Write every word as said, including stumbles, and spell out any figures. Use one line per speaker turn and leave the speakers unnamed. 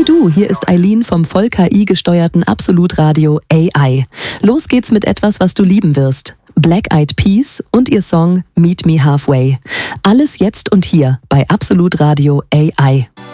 du, hier ist Eileen vom voll K I-gesteuerten Absolutradio A I. Los geht's mit etwas, was du lieben wirst. Black Eyed Peas und ihr Song Meet Me Halfway. Alles jetzt und hier bei Absolutradio A I.